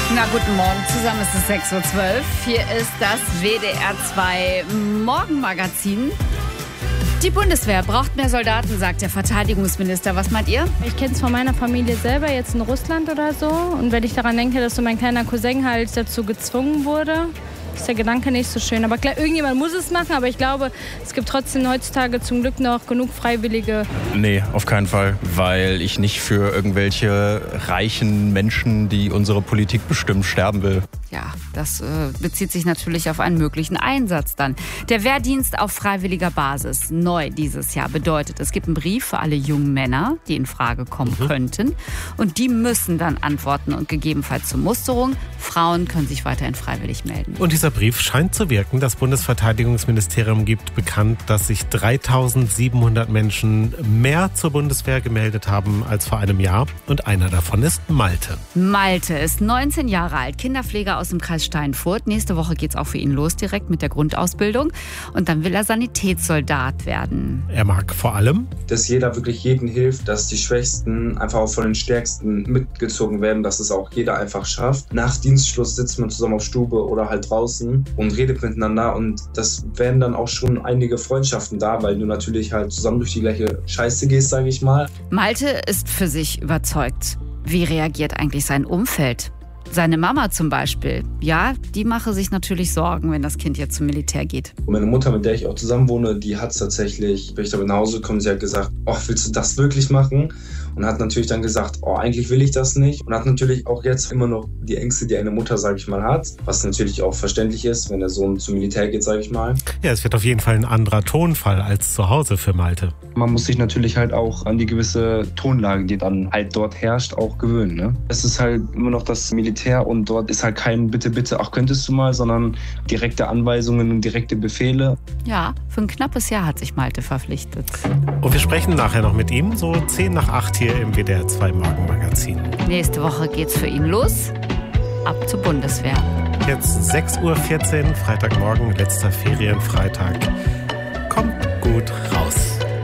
Na, guten Morgen zusammen, es ist 6.12 Uhr. Hier ist das WDR 2 Morgenmagazin. Die Bundeswehr braucht mehr Soldaten, sagt der Verteidigungsminister. Was meint ihr? Ich kenne es von meiner Familie selber, jetzt in Russland oder so. Und wenn ich daran denke, dass so mein kleiner Cousin halt dazu gezwungen wurde, ist der Gedanke nicht so schön. Aber klar, irgendjemand muss es machen, aber ich glaube, es gibt trotzdem heutzutage zum Glück noch genug Freiwillige. Nee, auf keinen Fall, weil ich nicht für irgendwelche reichen Menschen, die unsere Politik bestimmen, sterben will. Ja, das bezieht sich natürlich auf einen möglichen Einsatz dann. Der Wehrdienst auf freiwilliger Basis, neu dieses Jahr, bedeutet, es gibt einen Brief für alle jungen Männer, die in Frage kommen könnten. Und die müssen dann antworten und gegebenenfalls zur Musterung. Frauen können sich weiterhin freiwillig melden. Und dieser Brief scheint zu wirken. Das Bundesverteidigungsministerium gibt bekannt, dass sich 3.700 Menschen mehr zur Bundeswehr gemeldet haben als vor einem Jahr. Und einer davon ist Malte. Malte ist 19 Jahre alt, Kinderpfleger aus dem Kreis Steinfurt. Nächste Woche geht's auch für ihn los, direkt mit der Grundausbildung. Und dann will er Sanitätssoldat werden. Er mag vor allem, dass jeder wirklich jedem hilft, dass die Schwächsten einfach auch von den Stärksten mitgezogen werden, dass es auch jeder einfach schafft. Nach Dienstschluss sitzt man zusammen auf Stube oder halt draußen und redet miteinander und das werden dann auch schon einige Freundschaften da, weil du natürlich halt zusammen durch die gleiche Scheiße gehst, sage ich mal. Malte ist für sich überzeugt. Wie reagiert eigentlich sein Umfeld? Seine Mama zum Beispiel, ja, die mache sich natürlich Sorgen, wenn das Kind jetzt zum Militär geht. Und meine Mutter, mit der ich auch zusammen wohne, die hat es tatsächlich, wenn ich da nach Hause komme, sie hat gesagt, oh, willst du das wirklich machen? Und hat natürlich dann gesagt, oh, eigentlich will ich das nicht. Und hat natürlich auch jetzt immer noch die Ängste, die eine Mutter, sage ich mal, hat. Was natürlich auch verständlich ist, wenn der Sohn zum Militär geht, sage ich mal. ja, es wird auf jeden Fall ein anderer Tonfall als zu Hause für Malte. Man muss sich natürlich halt auch an die gewisse Tonlage, die dann halt dort herrscht, auch gewöhnen. Ne? Es ist halt immer noch das Militär und dort ist halt kein Bitte, bitte, ach könntest du mal, sondern direkte Anweisungen und direkte Befehle. Ja, für ein knappes Jahr hat sich Malte verpflichtet. Und wir sprechen nachher noch mit ihm, so 7:50 hier im WDR 2 Morgenmagazin. Nächste Woche geht's für ihn los. Ab zur Bundeswehr. Jetzt 6:14 Uhr, Freitagmorgen, letzter Ferienfreitag. Kommt gut raus.